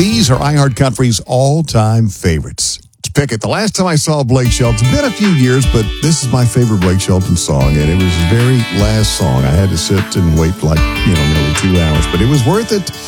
These are iHeart Country's all-time favorites. To pick it, the last time I saw Blake Shelton, it's been a few years, but this is my favorite Blake Shelton song, and it was his very last song. I had to sit and wait nearly 2 hours, but it was worth it.